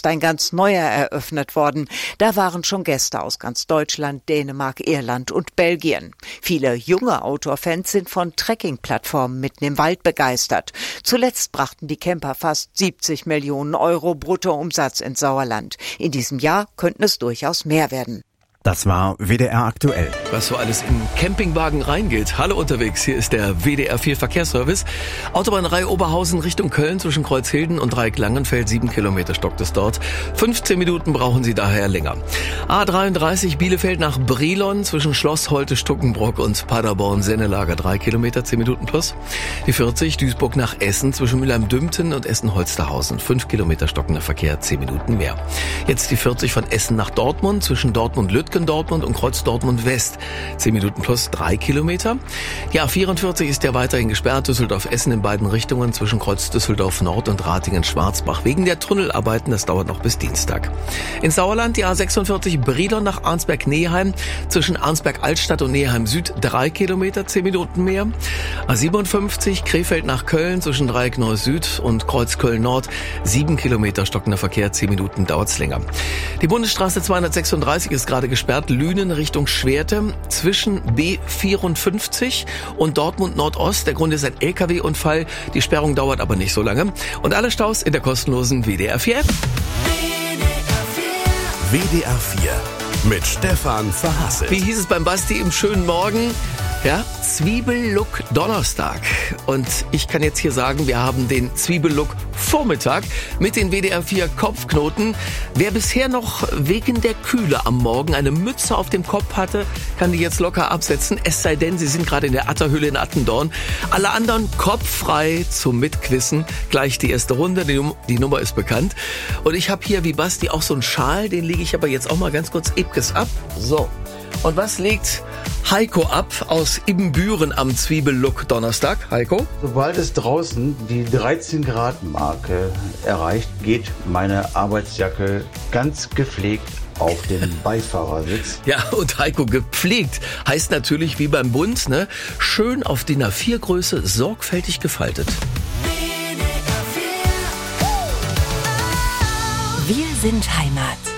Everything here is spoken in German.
ist ein ganz neuer eröffnet worden. Da waren schon Gäste aus ganz Deutschland, Dänemark, Irland und Belgien. Viele junge Outdoor-Fans sind von Trekking-Plattformen mitten im Wald begeistert. Zuletzt brachten die Camper fast 70 Millionen Euro Bruttoumsatz ins Sauerland. In diesem Jahr könnten es durchaus mehr werden. Das war WDR aktuell. Was so alles in Campingwagen reingeht. Hallo unterwegs, hier ist der WDR 4 Verkehrsservice. Autobahnreihe Oberhausen Richtung Köln zwischen Kreuzhilden und Dreieck Langenfeld. 7 Kilometer stockt es dort. 15 Minuten brauchen Sie daher länger. A33 Bielefeld nach Brilon zwischen Schloss Holte, Stuckenbrock und Paderborn-Sennelager. 3 Kilometer, 10 Minuten plus. Die 40 Duisburg nach Essen zwischen Mülheim-Dümten und Essen-Holsterhausen. 5 Kilometer stockender Verkehr, 10 Minuten mehr. Jetzt die 40 von Essen nach Dortmund zwischen Dortmund-Lüttgen Dortmund und Kreuz Dortmund West. 10 Minuten plus 3 Kilometer. Die A44 ist ja weiterhin gesperrt. Düsseldorf-Essen in beiden Richtungen zwischen Kreuz Düsseldorf Nord und Ratingen-Schwarzbach. Wegen der Tunnelarbeiten, das dauert noch bis Dienstag. In Sauerland die A46 Brilon nach Arnsberg-Neheim zwischen Arnsberg-Altstadt und Neheim Süd 3 Kilometer, 10 Minuten mehr. A57 Krefeld nach Köln zwischen Dreieck Neuss Süd und Kreuz Köln Nord 7 Kilometer stockender Verkehr, 10 Minuten dauert's länger. Die Bundesstraße 236 ist gerade gesperrt. Lünen Richtung Schwerte zwischen B54 und Dortmund Nordost. Der Grund ist ein LKW-Unfall. Die Sperrung dauert aber nicht so lange. Und alle Staus in der kostenlosen WDR 4 App. WDR 4 mit Stefan Verhassel. Wie hieß es beim Basti im schönen Morgen? Ja, Zwiebellook Donnerstag. Und ich kann jetzt hier sagen, wir haben den Zwiebellook Vormittag mit den WDR 4 Kopfknoten. Wer bisher noch wegen der Kühle am Morgen eine Mütze auf dem Kopf hatte, kann die jetzt locker absetzen. Es sei denn, Sie sind gerade in der Atterhöhle in Attendorn. Alle anderen kopffrei zum Mitquissen. Gleich die erste Runde, die Nummer ist bekannt. Und ich habe hier wie Basti auch so einen Schal, den lege ich aber jetzt auch mal ganz kurz ebkes ab. So. Und was legt Heiko ab aus Ibbenbüren am Zwiebellook Donnerstag? Heiko? Sobald es draußen die 13 Grad Marke erreicht, geht meine Arbeitsjacke ganz gepflegt auf den Beifahrersitz. Ja, und Heiko, gepflegt heißt natürlich wie beim Bund, ne? Schön auf DIN A4 Größe, sorgfältig gefaltet. Wir sind Heimat.